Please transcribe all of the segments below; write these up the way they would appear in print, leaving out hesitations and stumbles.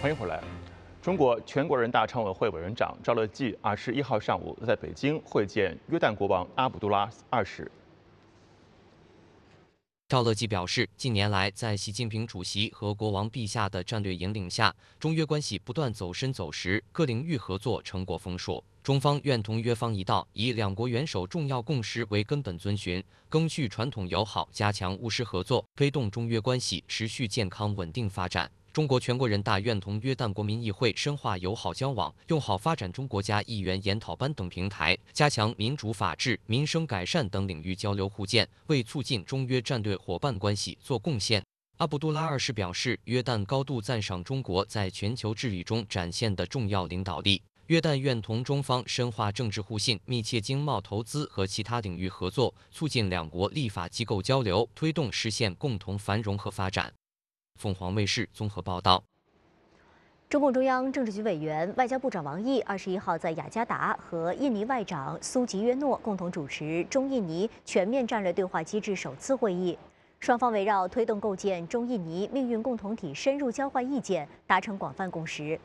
欢迎回来。中国全国人大常委会委员长赵乐际21号上午在北京会见约旦国王阿卜杜拉2世。 赵乐际表示，近年来，在习近平主席和国王陛下的战略引领下，中约关系不断走深走实，各领域合作成果丰硕。中方愿同约方一道，以两国元首重要共识为根本遵循，赓续传统友好，加强务实合作，推动中约关系持续健康稳定发展。中国全国人大愿同约旦国民议会深化友好交往，用好发展中国家议员研讨班等平台，加强民主法治、民生改善等领域交流互鉴，为促进中约战略伙伴关系做贡献。阿卜杜拉2世表示，约旦高度赞赏中国在全球治理中展现的重要领导力。约旦愿同中方深化政治互信，密切经贸投资和其他领域合作，促进两国立法机构交流，推动实现共同繁荣和发展。凤凰卫视综合报道。 中共中央政治局委员、外交部长王毅21号在雅加达和印尼外长苏吉约诺共同主持中印尼全面战略对话机制首次会议，双方围绕推动构建中印尼命运共同体深入交换意见，达成广泛共识。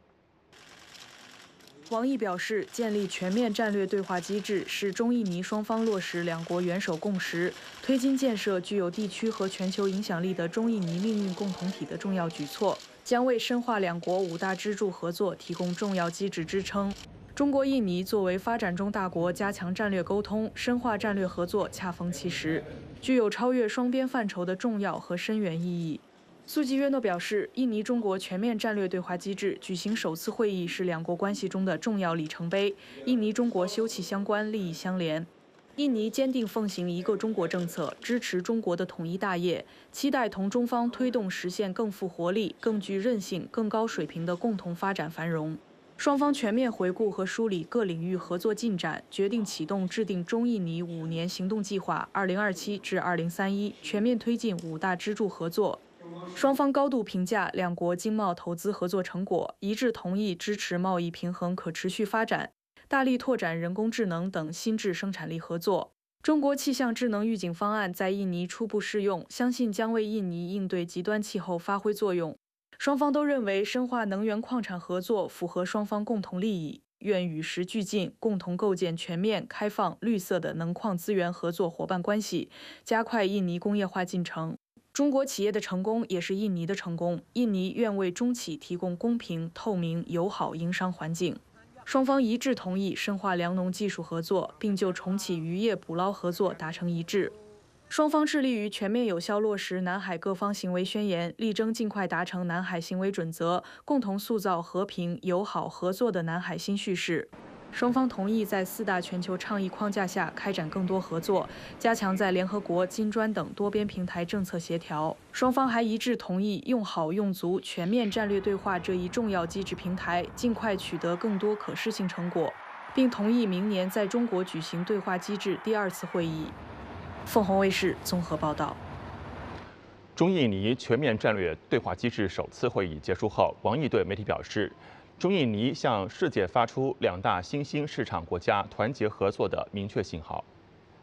王毅表示，建立全面战略对话机制是中印尼双方落实两国元首共识、推进建设具有地区和全球影响力的中印尼命运共同体的重要举措，将为深化两国5大支柱合作提供重要机制支撑。中国印尼作为发展中大国，加强战略沟通、深化战略合作恰逢其时，具有超越双边范畴的重要和深远意义。苏吉约诺表示，印尼中国全面战略对话机制举行首次会议是两国关系中的重要里程碑，印尼中国休戚相关，利益相连。印尼坚定奉行一个中国政策，支持中国的统一大业，期待同中方推动实现更富活力、更具韧性、更高水平的共同发展繁荣。双方全面回顾和梳理各领域合作进展，决定启动制定中印尼5年行动计划（2027至2031），全面推进5大支柱合作。双方高度评价两国经贸投资合作成果，一致同意支持贸易平衡可持续发展，大力拓展人工智能等新质生产力合作。中国气象智能预警方案在印尼初步试用，相信将为印尼应对极端气候发挥作用。双方都认为深化能源矿产合作符合双方共同利益，愿与时俱进，共同构建全面、开放、绿色的能矿资源合作伙伴关系，加快印尼工业化进程。中国企业的成功也是印尼的成功，印尼愿为中企提供公平、透明、友好营商环境。双方一致同意深化粮农技术合作，并就重启渔业捕捞合作达成一致。双方致力于全面有效落实南海各方行为宣言，力争尽快达成南海行为准则，共同塑造和平、友好、合作的南海新叙事。双方同意在4大全球倡议框架下开展更多合作，加强在联合国、金砖等多边平台政策协调。双方还一致同意用好用足全面战略对话这一重要机制平台，尽快取得更多可视性成果，并同意明年在中国举行对话机制第2次会议。凤凰卫视综合报道。 中印尼全面战略对话机制首次会议结束后，王毅对媒体表示，中印尼向世界发出2大新兴市场国家团结合作的明确信号。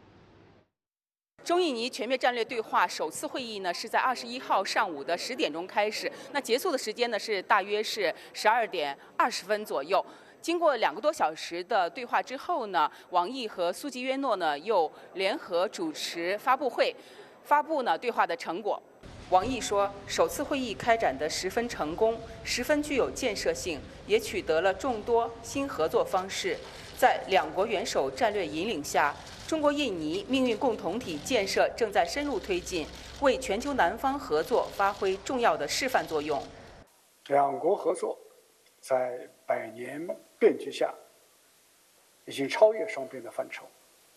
中印尼全面战略对话首次会议呢，是在21号上午的10点钟开始，那结束的时间呢是大约是12点20分左右。经过2个多小时的对话之后呢，王毅和苏吉约诺呢又联合主持发布会，发布呢对话的成果。王毅说，首次会议开展得十分成功，十分具有建设性，也取得了众多新合作方式。在两国元首战略引领下，中国印尼命运共同体建设正在深入推进，为全球南方合作发挥重要的示范作用。 两国合作在100年变局下，已经超越双边的范畴，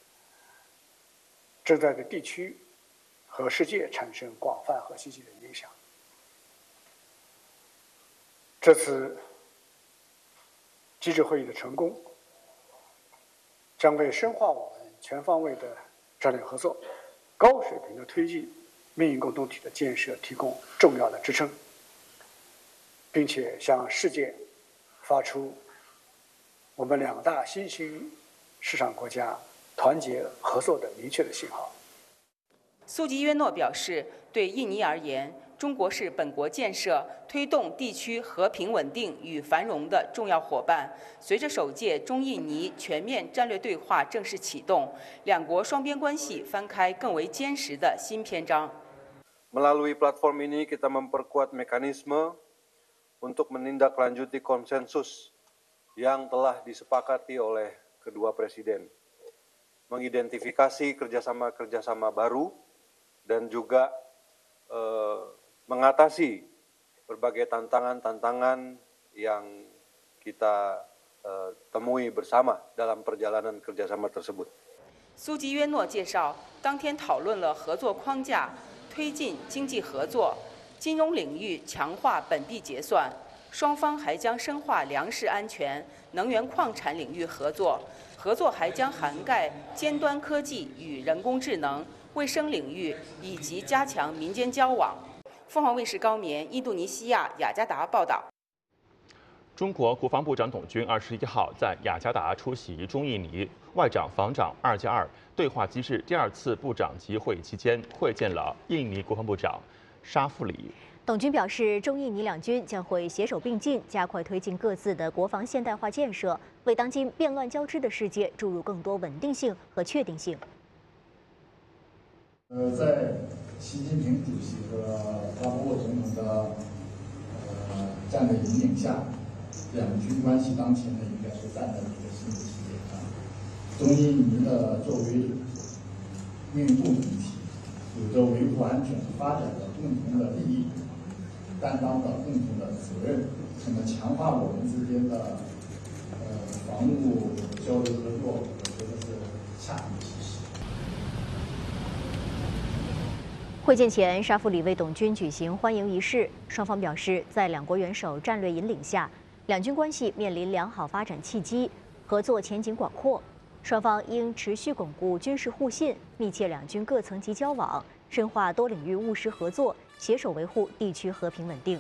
正在对地区和世界产生广泛和积极的影响。这次机制会议的成功，将为深化我们全方位的战略合作、高水平的推进命运共同体的建设提供重要的支撑，并且向世界发出我们2大新兴市场国家团结合作的明确的信号。 苏吉约诺表示，对印尼而言， 中国是本国建设、推动地区和平稳定与繁荣的重要伙伴。随着首届中印尼全面战略对话正式启动，两国双边关系翻开更为坚实的新篇章。 Melalui platform ini kita memperkuat mekanisme untuk menindaklanjuti konsensus yang telah disepakati oleh kedua presiden, mengidentifikasi kerjasama-kerjasama baru dan juga mengatasi berbagai tantangan-tantangan yang kita temui bersama dalam perjalanan kerjasama tersebut. 苏吉约诺介绍，当天讨论了合作框架，推进经济合作，金融领域强化本地结算，双方还将深化粮食安全、能源矿产领域合作，合作还将涵盖尖端科技与人工智能、卫生领域以及加强民间交往。凤凰卫视高棉，印度尼西亚雅加达报道。 中国国防部长董军21号在雅加达出席中印尼外长防长2+2对话机制第2次部长级会议期间，会见了印尼国防部长沙夫里。 董军表示，中印尼两军将会携手并进，加快推进各自的国防现代化建设，为当今变乱交织的世界注入更多稳定性和确定性。 在习近平主席和阿波罗总统的战略引领下，两军关系当前呢应该是站在一个新的起点上。中印尼的作为命运共同体，有着维护安全发展的共同的利益，担当着共同的责任。那么，强化我们之间的防务交流合作，我觉得是恰当其时。 会见前，沙夫里为董军举行欢迎仪式。双方表示，在两国元首战略引领下，两军关系面临良好发展契机，合作前景广阔。双方应持续巩固军事互信，密切两军各层级交往，深化多领域务实合作，携手维护地区和平稳定。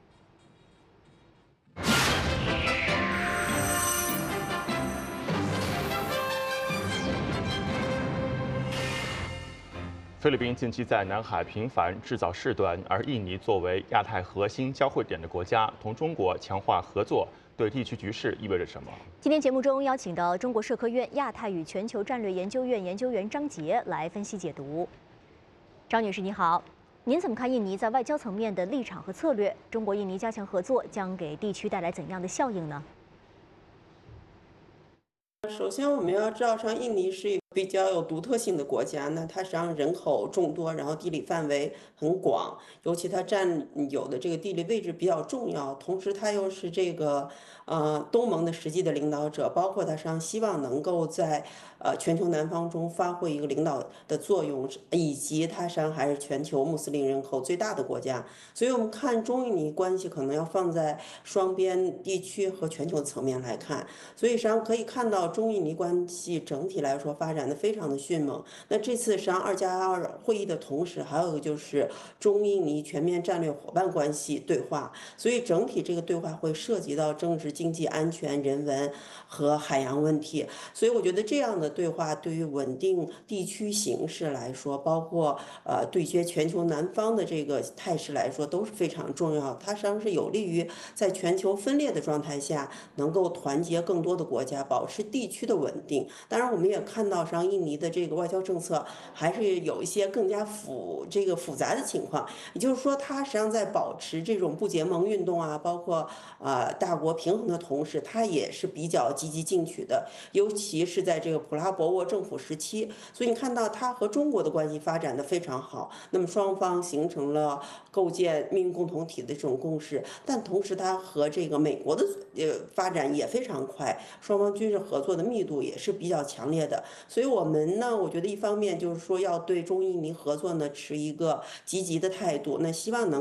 菲律宾近期在南海频繁制造事端，而印尼作为亚太核心交汇点的国家，同中国强化合作，对地区局势意味着什么？ 今天节目中邀请到中国社科院亚太与全球战略研究院研究员张杰来分析解读。张女士你好，您怎么看印尼在外交层面的立场和策略？中国印尼加强合作将给地区带来怎样的效应呢？ 首先，我们要知道，像印尼是一个比较有独特性的国家，那它实际上人口众多，然后地理范围很广，尤其它占有的这个地理位置比较重要，同时它又是这个东盟的实际的领导者，包括它实际上希望能够在全球南方中发挥一个领导的作用，以及它实际上还是全球穆斯林人口最大的国家，所以我们看中印尼关系可能要放在双边、地区和全球层面来看，所以实际上可以看到中印尼关系整体来说发展的非常的迅猛。那这次实际上2+2会议的同时，还有一个就是中印尼全面战略伙伴关系对话，所以整体这个对话会涉及到政治、经济、安全、人文和海洋问题，所以我觉得这样的对话对于稳定地区形势来说，包括对决全球南方的这个态势来说都是非常重要。它实际上是有利于在全球分裂的状态下，能够团结更多的国家，保持地区的稳定。当然，我们也看到，实际上印尼的这个外交政策还是有一些更加复杂的情况。也就是说，它实际上在保持这种不结盟运动啊，包括大国平衡的同时，它也是比较积极进取的，尤其是在这个普拉博沃政府时期。所以你看到它和中国的关系发展的非常好，那么双方形成了构建命运共同体的这种共识，但同时它和这个美国的发展也非常快，双方军事合作的密度也是比较强烈的。所以我们呢，我觉得一方面就是说要对中印尼合作呢持一个积极的态度，那希望能